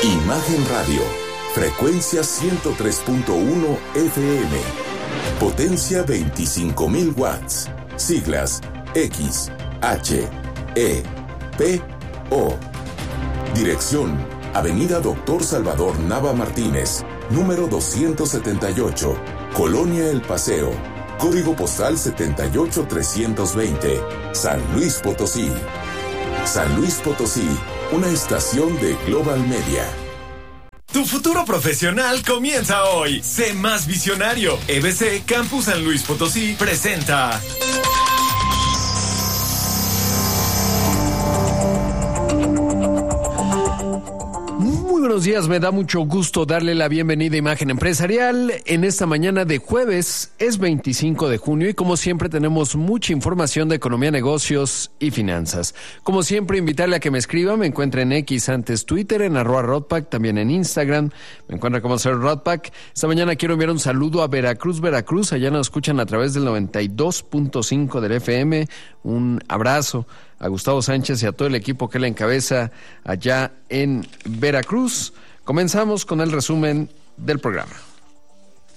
Imagen Radio, frecuencia 103.1 FM, potencia 25,000 watts, siglas X, H, E, P, O. Dirección, Avenida Doctor Salvador Nava Martínez, número 278, Colonia El Paseo, código postal 78320, San Luis Potosí. San Luis Potosí, una estación de Global Media. Tu futuro profesional comienza hoy. Sé más visionario. EBC Campus San Luis Potosí presenta... Muy buenos días, me da mucho gusto darle la bienvenida a Imagen Empresarial en esta mañana de jueves, es 25 de junio y como siempre tenemos mucha información de economía, negocios y finanzas. Como siempre, invitarle a que me escriba, me encuentre en X, antes Twitter, en @Rodpack, también en Instagram, me encuentra como Ser Rodpack. Esta mañana quiero enviar un saludo a Veracruz, allá nos escuchan a través del 92.5 del FM, un abrazo a Gustavo Sánchez y a todo el equipo que le encabeza allá en Veracruz. Comenzamos con el resumen del programa.